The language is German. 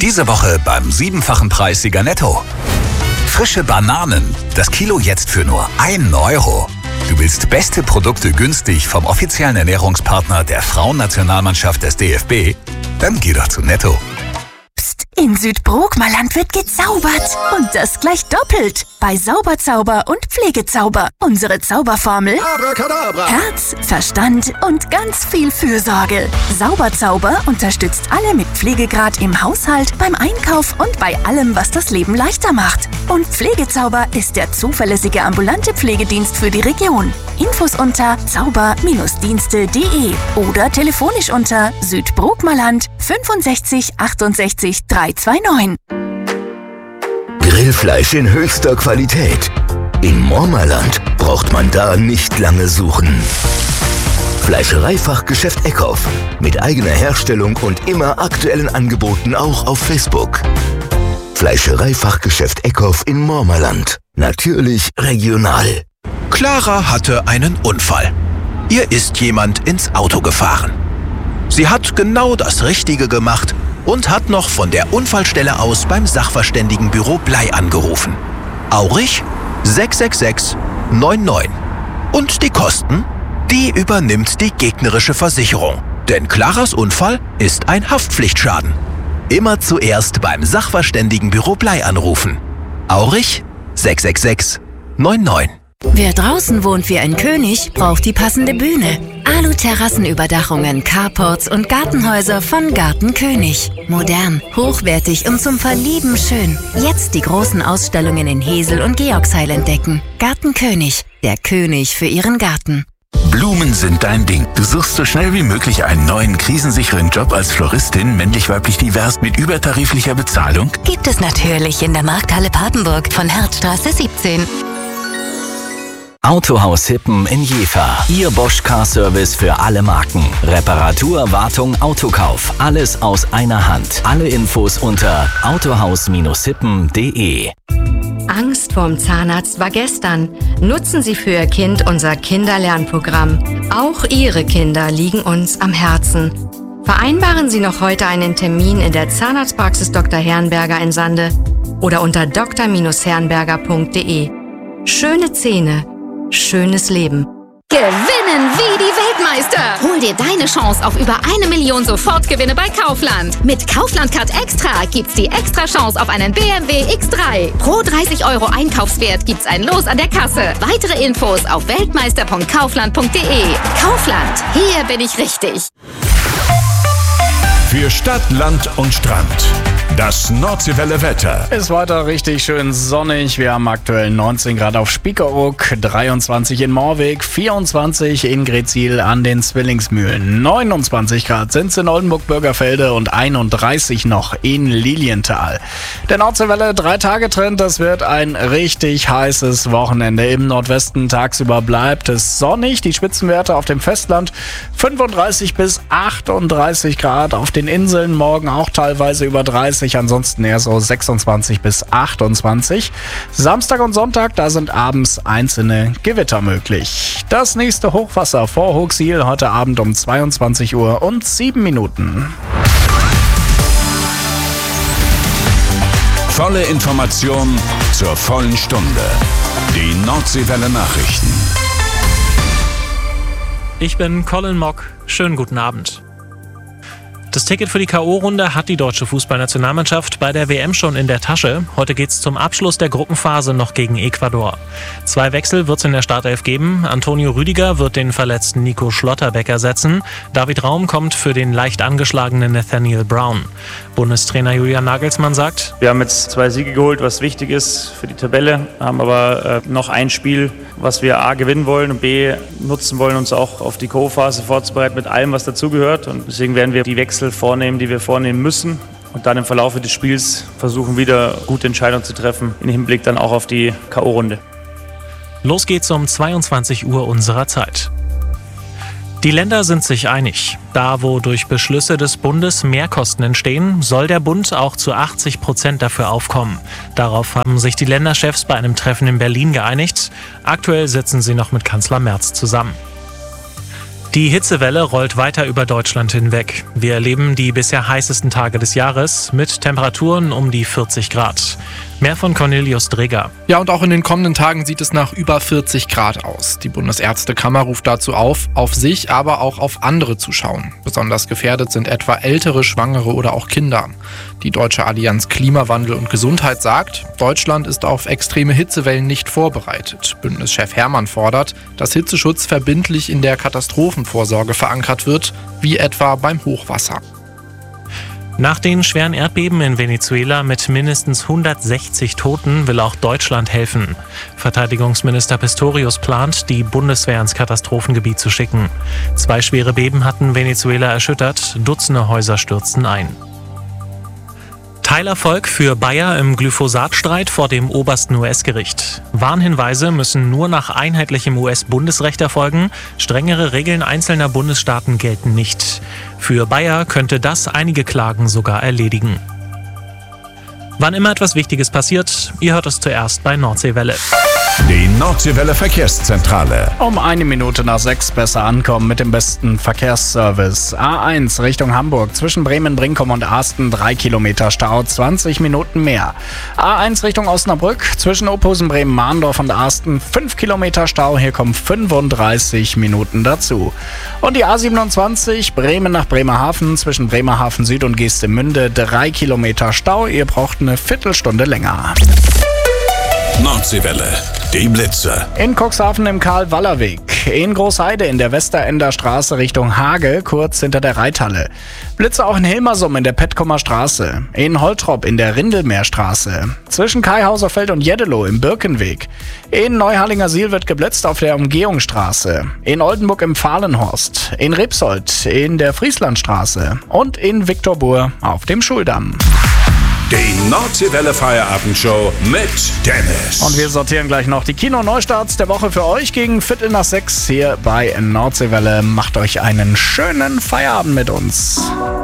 Diese Woche beim 7-fachen Preissieger Netto. Frische Bananen, das Kilo jetzt für nur 1 Euro. Du willst beste Produkte günstig vom offiziellen Ernährungspartner der Frauennationalmannschaft des DFB? Dann geh doch zu Netto. In Südbrookmerland wird gezaubert. Und das gleich doppelt. Bei Sauberzauber und Pflegezauber. Unsere Zauberformel: Abracadabra. Herz, Verstand und ganz viel Fürsorge. Sauberzauber unterstützt alle mit Pflegegrad im Haushalt, beim Einkauf und bei allem, was das Leben leichter macht. Und Pflegezauber ist der zuverlässige ambulante Pflegedienst für die Region. Infos unter zauber-dienste.de oder telefonisch unter Südbrookmerland 65 68 329. Grillfleisch in höchster Qualität. In Mormerland braucht man da nicht lange suchen. Fleischereifachgeschäft Eckhoff. Mit eigener Herstellung und immer aktuellen Angeboten auch auf Facebook. Fleischereifachgeschäft Eckhoff in Mormerland. Natürlich regional. Clara hatte einen Unfall. Ihr ist jemand ins Auto gefahren. Sie hat genau das Richtige gemacht und hat noch von der Unfallstelle aus beim Sachverständigenbüro Blei angerufen. Aurich 666 99. Und die Kosten? Die übernimmt die gegnerische Versicherung. Denn Claras Unfall ist ein Haftpflichtschaden. Immer zuerst beim Sachverständigenbüro Blei anrufen. Aurich 666 99. Wer draußen wohnt wie ein König, braucht die passende Bühne. Alu-Terrassenüberdachungen, Carports und Gartenhäuser von Garten König. Modern, hochwertig und zum Verlieben schön. Jetzt die großen Ausstellungen in Hesel und Georgsheil entdecken. Garten König, der König für Ihren Garten. Blumen sind dein Ding. Du suchst so schnell wie möglich einen neuen, krisensicheren Job als Floristin, männlich-weiblich divers mit übertariflicher Bezahlung? Gibt es natürlich in der Markthalle Papenburg von Herzstraße 17. Autohaus Hippen in Jever. Ihr Bosch Car Service für alle Marken. Reparatur, Wartung, Autokauf. Alles aus einer Hand. Alle Infos unter autohaus-hippen.de. Angst vorm Zahnarzt war gestern. Nutzen Sie für Ihr Kind unser Kinderlernprogramm. Auch Ihre Kinder liegen uns am Herzen. Vereinbaren Sie noch heute einen Termin in der Zahnarztpraxis Dr. Herrenberger in Sande oder unter dr-herrenberger.de. Schöne Zähne. Schönes Leben. Gewinnen wie die Weltmeister! Hol dir deine Chance auf über 1 Million Sofortgewinne bei Kaufland. Mit Kaufland Card Extra gibt's die Extra-Chance auf einen BMW X3. Pro 30 € Einkaufswert gibt's ein Los an der Kasse. Weitere Infos auf weltmeister.kaufland.de. Kaufland, hier bin ich richtig. Für Stadt, Land und Strand. Das Nordseewelle Wetter. Ist weiter richtig schön sonnig. Wir haben aktuell 19 Grad auf Spiekeroog, 23 in Moorweg, 24 in Gretzil an den Zwillingsmühlen, 29 Grad sind es in Oldenburg-Bürgerfelde und 31 noch in Lilienthal. Der Nordseewelle 3-Tage-Trend, das wird ein richtig heißes Wochenende. Im Nordwesten tagsüber bleibt es sonnig. Die Spitzenwerte auf dem Festland 35 bis 38 Grad, auf den Inseln morgen auch teilweise über 30. Ansonsten eher so 26 bis 28. Samstag und Sonntag, da sind abends einzelne Gewitter möglich. Das nächste Hochwasser vor Hochsiel heute Abend um 22 Uhr und 7 Minuten. Volle Information zur vollen Stunde. Die Nordseewelle Nachrichten. Ich bin Colin Mock. Schönen guten Abend. Das Ticket für die K.O.-Runde hat die deutsche Fußballnationalmannschaft bei der WM schon in der Tasche. Heute geht's zum Abschluss der Gruppenphase noch gegen Ecuador. 2 Wechsel wird's in der Startelf geben. Antonio Rüdiger wird den verletzten Nico Schlotterbeck ersetzen. David Raum kommt für den leicht angeschlagenen Nathaniel Brown. Bundestrainer Julian Nagelsmann sagt: Wir haben jetzt 2 Siege geholt, was wichtig ist für die Tabelle, haben aber noch ein Spiel, was wir A gewinnen wollen und B nutzen wollen, uns auch auf die K.O.-Phase vorzubereiten mit allem, was dazugehört. Und deswegen werden wir die Wechsel vornehmen, die wir vornehmen müssen. Und dann im Verlauf des Spiels versuchen, wieder gute Entscheidungen zu treffen, im Hinblick dann auch auf die K.O.-Runde. Los geht's um 22 Uhr unserer Zeit. Die Länder sind sich einig. Da, wo durch Beschlüsse des Bundes Mehrkosten entstehen, soll der Bund auch zu 80% dafür aufkommen. Darauf haben sich die Länderchefs bei einem Treffen in Berlin geeinigt. Aktuell sitzen sie noch mit Kanzler Merz zusammen. Die Hitzewelle rollt weiter über Deutschland hinweg. Wir erleben die bisher heißesten Tage des Jahres mit Temperaturen um die 40 Grad. Mehr von Cornelius Dreger. Ja, und auch in den kommenden Tagen sieht es nach über 40 Grad aus. Die Bundesärztekammer ruft dazu auf sich, aber auch auf andere zu schauen. Besonders gefährdet sind etwa ältere, Schwangere oder auch Kinder. Die Deutsche Allianz Klimawandel und Gesundheit sagt, Deutschland ist auf extreme Hitzewellen nicht vorbereitet. Bündnischef Herrmann fordert, dass Hitzeschutz verbindlich in der Katastrophenvorsorge verankert wird, wie etwa beim Hochwasser. Nach den schweren Erdbeben in Venezuela mit mindestens 160 Toten will auch Deutschland helfen. Verteidigungsminister Pistorius plant, die Bundeswehr ins Katastrophengebiet zu schicken. 2 schwere Beben hatten Venezuela erschüttert, Dutzende Häuser stürzten ein. Teilerfolg für Bayer im Glyphosat-Streit vor dem obersten US-Gericht. Warnhinweise müssen nur nach einheitlichem US-Bundesrecht erfolgen. Strengere Regeln einzelner Bundesstaaten gelten nicht. Für Bayer könnte das einige Klagen sogar erledigen. Wann immer etwas Wichtiges passiert, ihr hört es zuerst bei Nordseewelle. Die Nordseewelle Verkehrszentrale. Um 6:01 besser ankommen mit dem besten Verkehrsservice. A1 Richtung Hamburg zwischen Bremen-Brinkum und Asten 3 Kilometer Stau, 20 Minuten mehr. A1 Richtung Osnabrück zwischen Ophusen, Bremen-Mahndorf und Asten 5 Kilometer Stau, hier kommen 35 Minuten dazu. Und die A27 Bremen nach Bremerhaven zwischen Bremerhaven Süd und Geestemünde 3 Kilometer Stau, ihr braucht eine Viertelstunde länger. Nordseewelle, die Blitze. In Cuxhaven im Karl-Waller-Weg. In Großheide in der Westerender Straße Richtung Hage, kurz hinter der Reithalle. Blitze auch in Hilmersum in der Petkomer Straße. In Holtrop in der Rindelmeerstraße. Zwischen Kaihauserfeld und Jeddelo im Birkenweg. In Neuhallinger-Siel wird geblitzt auf der Umgehungsstraße. In Oldenburg im Fahlenhorst. In Rebsold in der Frieslandstraße. Und in Viktorbur auf dem Schuldamm. Die Nordseewelle Feierabendshow mit Dennis. Und wir sortieren gleich noch die Kino-Neustarts der Woche für euch gegen 5:45 hier bei Nordseewelle. Macht euch einen schönen Feierabend mit uns.